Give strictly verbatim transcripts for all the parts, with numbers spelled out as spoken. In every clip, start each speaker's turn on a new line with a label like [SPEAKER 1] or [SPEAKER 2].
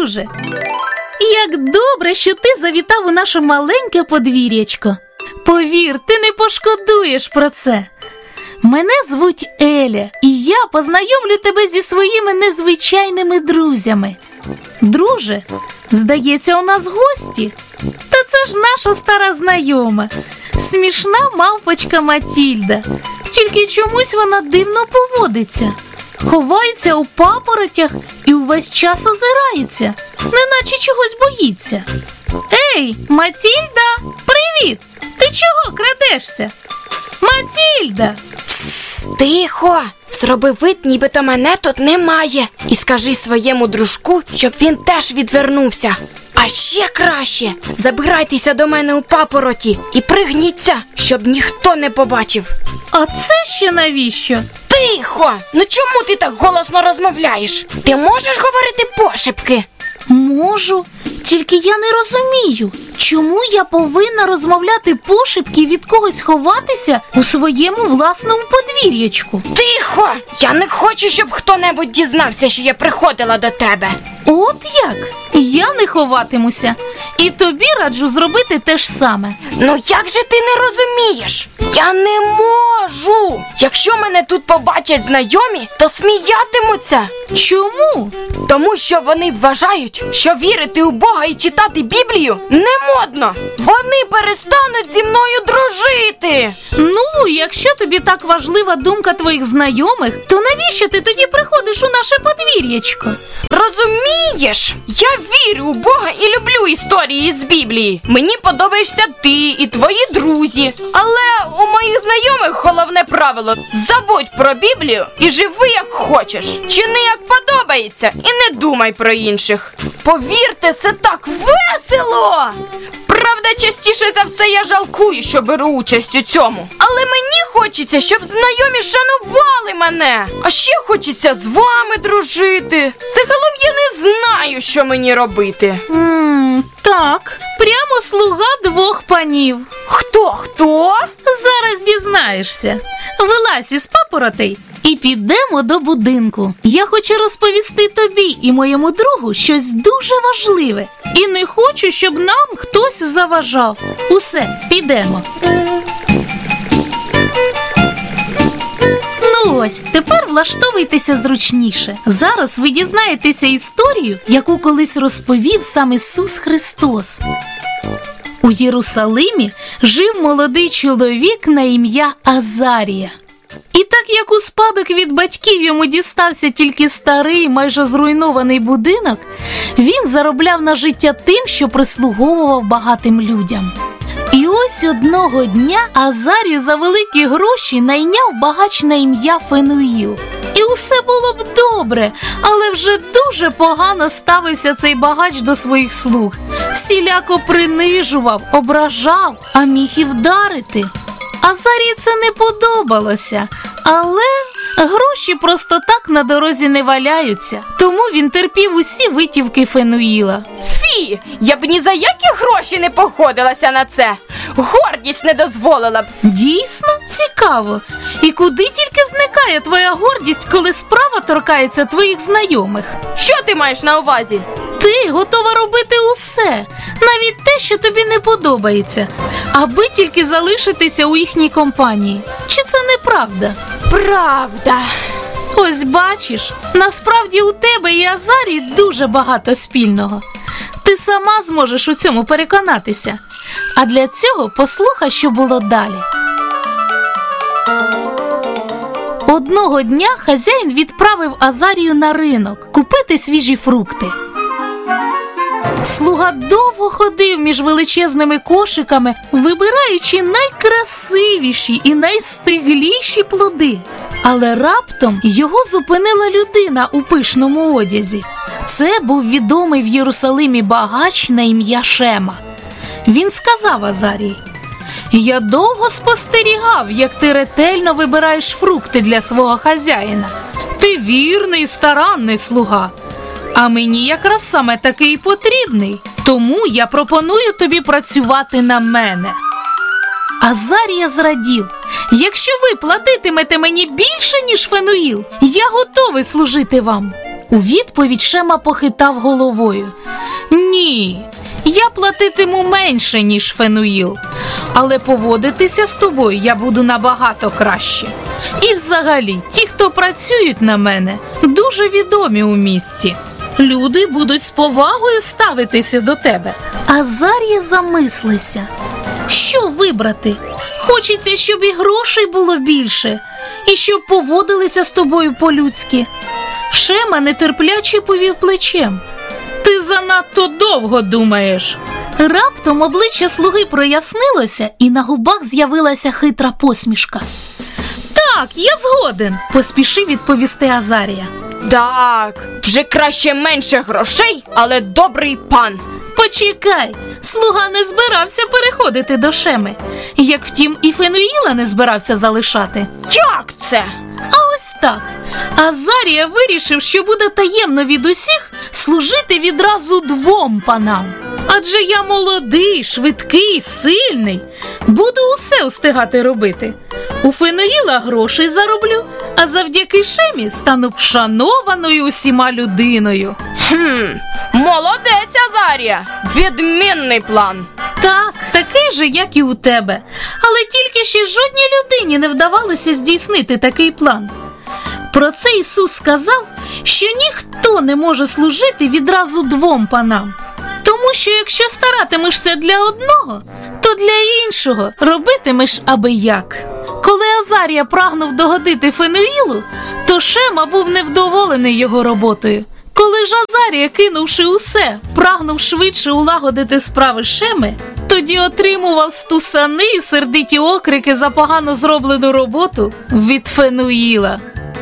[SPEAKER 1] друже! Як добре, що ти завітав у наше маленьке подвір'ячко. Повір, ти не пошкодуєш про це. Мене звуть Еля, і я познайомлю тебе зі своїми незвичайними друзями. Друже, здається, у нас гості. Та це ж наша стара знайома, смішна мавпочка Матільда. Тільки чомусь вона дивно поводиться. Ховається у папоротях і увесь час озирається, неначе чогось боїться. Ей, Матільда, привіт! Ти чого крадешся? Матільда!
[SPEAKER 2] Тс, тихо! Зроби вид, нібито мене тут немає. І скажи своєму дружку, щоб він теж відвернувся. А ще краще, забирайтеся до мене у папороті і пригніться, щоб ніхто не побачив.
[SPEAKER 1] А це ще навіщо?
[SPEAKER 2] Тихо! Ну чому ти так голосно розмовляєш? Ти можеш говорити пошепки?
[SPEAKER 1] Можу, тільки я не розумію, чому я повинна розмовляти пошепки і від когось ховатися у своєму власному подвір'ячку.
[SPEAKER 2] Тихо! Я не хочу, щоб хто-небудь дізнався, що я приходила до тебе.
[SPEAKER 1] От як? Я не ховатимуся. І тобі раджу зробити те ж саме.
[SPEAKER 2] Ну як же ти не розумієш? Я не можу! Якщо мене тут побачать знайомі, то сміятимуться.
[SPEAKER 1] Чому?
[SPEAKER 2] Тому що вони вважають, що вірити у Бога і читати Біблію не модно. Вони перестануть зі мною дружити.
[SPEAKER 1] Ну, якщо тобі так важлива думка твоїх знайомих, то навіщо ти тоді приходиш у наше подвір'ячко?
[SPEAKER 2] Розумієш? Я вірю у Бога і люблю історії з Біблії. Мені подобаєшся ти і твої друзі. Але у моїх знайомих головне правило – забудь про Біблію і живи як хочеш. Чини як подобається і не думай про інших. Повірте, це так весело! Правда, частіше за все я жалкую, що беру участь у цьому. Але мені хочеться, щоб знайомі шанували мене. А ще хочеться з вами дружити. Загалом я не знаю, що мені робити.
[SPEAKER 1] Ммм, так, прямо слуга двох панів.
[SPEAKER 2] Хто, хто?
[SPEAKER 1] Зараз дізнаєшся. Вилазь із папоротей і підемо до будинку. Я хочу розповісти тобі і моєму другу щось дуже важливе. І не хочу, щоб нам хтось заважав. Усе, підемо. Ну ось, тепер влаштовуйтеся зручніше. Зараз ви дізнаєтеся історію, яку колись розповів сам Ісус Христос. У Єрусалимі жив молодий чоловік на ім'я Азарія. І так як у спадок від батьків йому дістався тільки старий, майже зруйнований будинок, він заробляв на життя тим, що прислуговував багатим людям. І ось одного дня Азарію за великі гроші найняв багач на ім'я Фенуїл. І усе було б добре, але вже дуже погано ставився цей багач до своїх слуг. Всіляко принижував, ображав, а міг і вдарити. Азарії це не подобалося, але гроші просто так на дорозі не валяються. Тому він терпів усі витівки Фенуїла.
[SPEAKER 2] Фі! Я б ні за які гроші не погодилася на це. Гордість не дозволила б.
[SPEAKER 1] Дійсно? Цікаво. І куди тільки зникає твоя гордість, коли справа торкається твоїх знайомих?
[SPEAKER 2] Що ти маєш на увазі?
[SPEAKER 1] Ти готова робити усе, навіть те, що тобі не подобається, аби тільки залишитися у їхній компанії. Чи це неправда?
[SPEAKER 2] Правда.
[SPEAKER 1] Ось бачиш, насправді у тебе і Азарії дуже багато спільного. Ти сама зможеш у цьому переконатися. А для цього послухай, що було далі. Одного дня хазяїн відправив Азарію на ринок купити свіжі фрукти. Слуга довго ходив між величезними кошиками, вибираючи найкрасивіші і найстигліші плоди. Але раптом його зупинила людина у пишному одязі. Це був відомий в Єрусалимі багач на ім'я Шема. Він сказав Азарії: «Я довго спостерігав, як ти ретельно вибираєш фрукти для свого хазяїна. Ти вірний і старанний слуга. А мені якраз саме такий потрібний. Тому я пропоную тобі працювати на мене». Азарія зрадів: «Якщо ви платитимете мені більше, ніж Фенуїл, я готовий служити вам». У відповідь Шема похитав головою. Ні, я платитиму менше, ніж Фенуїл, але поводитися з тобою я буду набагато краще. І взагалі, ті, хто працюють на мене, дуже відомі у місті. Люди будуть з повагою ставитися до тебе. Азарія замислився. Що вибрати? Хочеться, щоб і грошей було більше, і щоб поводилися з тобою по-людськи. Шема нетерпляче повів плечем. Ти занадто довго думаєш. Раптом обличчя слуги прояснилося, і на губах з'явилася хитра посмішка. Так, я згоден, поспішив відповісти Азарія.
[SPEAKER 2] Так, вже краще менше грошей, але добрий пан.
[SPEAKER 1] Почекай, слуга не збирався переходити до Шеми, як втім і Фенуїла не збирався залишати.
[SPEAKER 2] Як це?
[SPEAKER 1] А ось так. Азарія вирішив, що буде таємно від усіх служити відразу двом панам. Адже я молодий, швидкий, сильний. Буду усе устигати робити. У Фенуїла грошей зароблю, а завдяки Шемі стану шанованою усіма людиною.
[SPEAKER 2] Хм, молодець, Азарія! Відмінний план.
[SPEAKER 1] Так, такий же, як і у тебе. Але тільки ще жодній людині не вдавалося здійснити такий план. Про це Ісус сказав, що ніхто не може служити відразу двом панам. Тому що якщо старатимешся для одного, то для іншого робитимеш аби як. Коли Азарія прагнув догодити Фенуїлу, то Шема був невдоволений його роботою. Коли ж Азарія, кинувши усе, прагнув швидше улагодити справи Шеми, тоді отримував стусани і сердиті окрики за погано зроблену роботу від Фенуїла.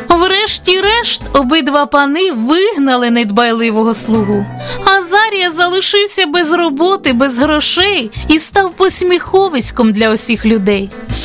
[SPEAKER 1] Врешті-решт обидва пани вигнали недбайливого слугу. Азарія залишився без роботи, без грошей і став посміховиськом для усіх людей.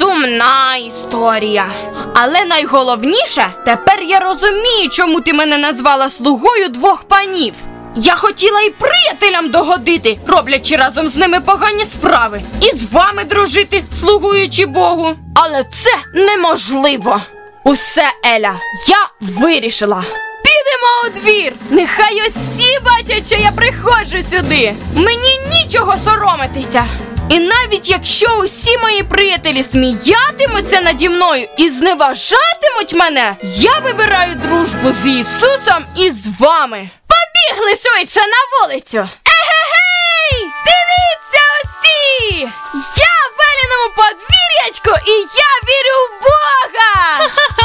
[SPEAKER 2] Сумна історія. Але найголовніше, тепер я розумію, чому ти мене назвала слугою двох панів. Я хотіла і приятелям догодити, роблячи разом з ними погані справи. І з вами дружити, слугуючи Богу. Але це неможливо. Усе, Еля, я вирішила. Підемо у двір. Нехай усі бачать, що я приходжу сюди. Мені нічого соромитися. І навіть якщо усі мої приятелі сміятимуться наді мною і зневажатимуть мене, я вибираю дружбу з Ісусом і з вами. Побігли швидше на вулицю. Егегей! Дивіться усі! Я в Еліному подвір'ячку і я вірю в Бога!